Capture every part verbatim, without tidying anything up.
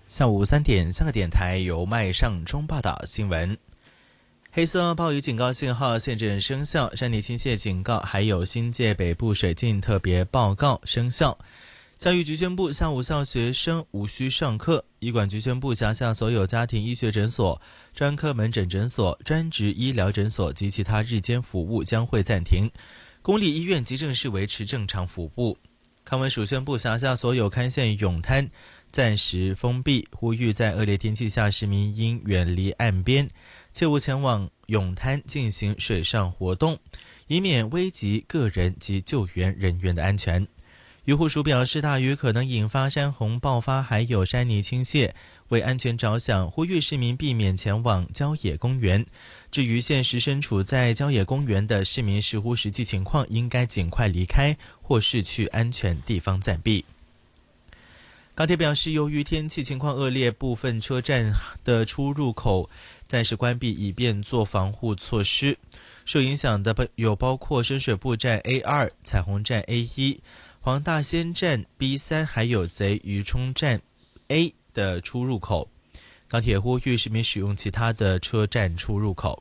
下午三点，香港电台由麦尚中报道新闻。黑色暴雨警告信号现正生效，山泥倾泻警告还有新界北部水浸特别报告生效。教育局宣布，下午校学生无需上课。医管局宣布，辖下所有家庭医学诊所、专科门诊诊所、专职医疗诊所及其他日间服务将会暂停，公立医院及正式维持正常服务。康文署宣布，辖下所有勘线泳滩暂时封闭，呼吁在恶劣天气下，市民应远离岸边，切勿前往泳滩进行水上活动，以免危及个人及救援人员的安全。渔护署表示，大雨可能引发山洪爆发，还有山泥倾泻，为安全着想，呼吁市民避免前往郊野公园。至于现时身处在郊野公园的市民，视乎实际情况，应该尽快离开或是去安全地方暂避。高铁表示，由于天气情况恶劣，部分车站的出入口暂时关闭，以便做防护措施。受影响的有包括深水埗站 A 二、彩虹站 A 一、黄大仙站 B 三，还有贼鱼冲站 A 的出入口。高铁呼吁市民使用其他的车站出入口。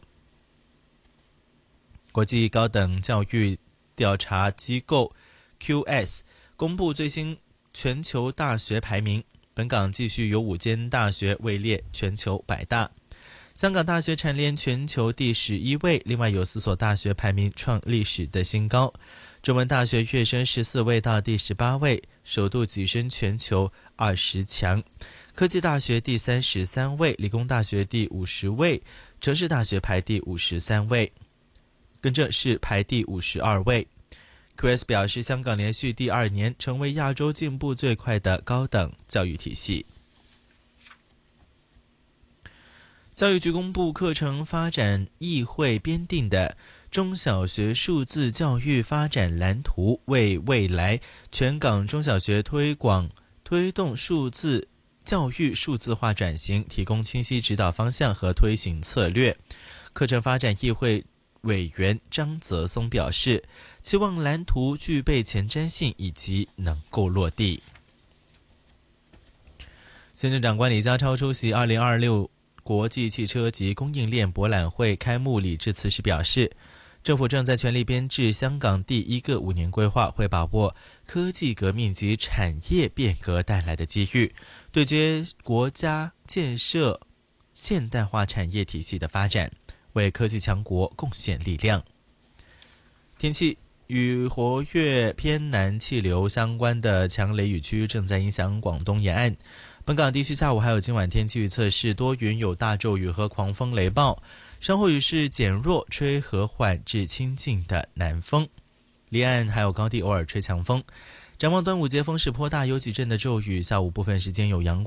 国际高等教育调查机构 Q S 公布最新全球大学排名，本港继续有五间大学位列全球百大。香港大学蝉联全球第十一位，另外有四所大学排名创历史的新高。中文大学跃升十四位到第十八位，首度跻身全球二十强。科技大学第三十三位，理工大学第五十位，城市大学排第五十三位，更正是排第五十二位。Q S 表示，香港连续第二年成为亚洲进步最快的高等教育体系。教育局公布课程发展议会编定的中小学数字教育发展蓝图，为未来全港中小学推广推动数字教育数字化转型提供清晰指导方向和推行策略。课程发展议会委员张泽松表示，期望蓝图具备前瞻性以及能够落地。行政长官李家超出席二零二六国际汽车及供应链博览会开幕礼致辞时表示，政府正在全力编制香港第一个五年规划，会把握科技革命及产业变革带来的机遇，对接国家建设现代化产业体系的发展，为科技强国贡献力量。天气，与活跃偏南气流相关的强雷雨区正在影响广东沿岸。本港地区下午还有今晚天气预测是多云有大骤雨和狂风雷暴，稍后雨势减弱，吹和缓至清劲的南风，离岸还有高地偶尔吹强风。展望端午节风势颇大，有几阵的骤雨，下午部分时间有阳光。